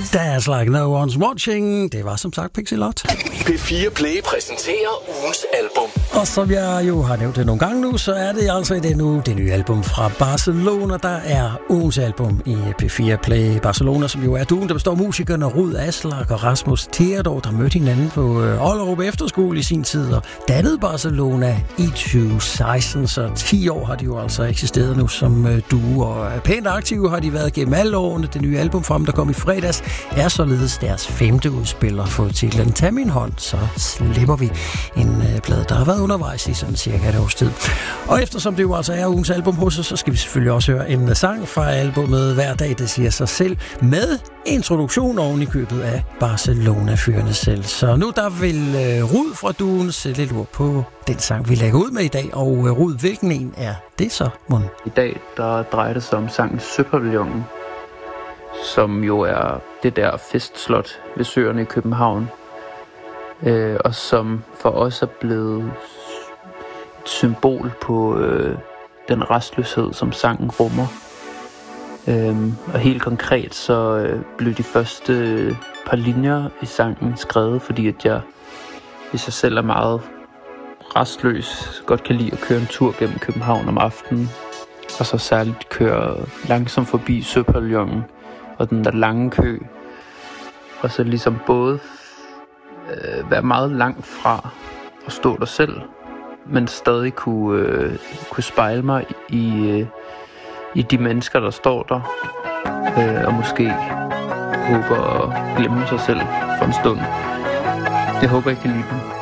There's Like No One's Watching. Det var som sagt Pixelot. P4 Play præsenterer ugens album. Og som jeg jo har nævnt det nogle gange nu, så er det altså i den uge det nye album fra Barcelona, der er ugens album i P4 Play. Barcelona, som jo er duoen, der består af musikerne Rud Aslak og Rasmus Theodor, der mødte hinanden på Ollerup Efterskole i sin tid og dannede Barcelona i 2016. Så 10 år har de jo altså eksisteret nu som duo, og pænt aktive har de været gennem alle årene. Det nye album fra dem, der kom i fredags, er således deres 5. udspil og fået titlen Tag min hånd, så slipper vi en plade, der har været undervejs i sådan cirka et års tid. Og eftersom det jo altså er ugens album hos os, så skal vi selvfølgelig også høre en sang fra albumet Hver dag, det siger sig selv, med introduktion oven i købet af Barcelona-fyrene selv. Så nu der vil Rud fra duoen sætte lidt ord på den sang, vi lægger ud med i dag. Og Rud, hvilken en er det så, mon? I dag der drejer det sig om sangen Søpavillonen, som jo er det der festslot ved søerne i København, og som for os er blevet et symbol på den restløshed, som sangen rummer. Og helt konkret så blev de første par linjer i sangen skrevet, fordi at jeg, hvis jeg selv er meget restløs, godt kan lide at køre en tur gennem København om aftenen, og så særligt køre langsomt forbi Søpavillonen og den der lange kø, og så ligesom både være meget langt fra at stå der selv, men stadig kunne spejle mig i de mennesker, der står der, og måske håber at glemme sig selv for en stund. Jeg håber, jeg kan lide dem.